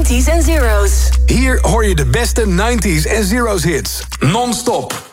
90s en zeros. Hier hoor je de beste 90s en zeros hits. Non-stop.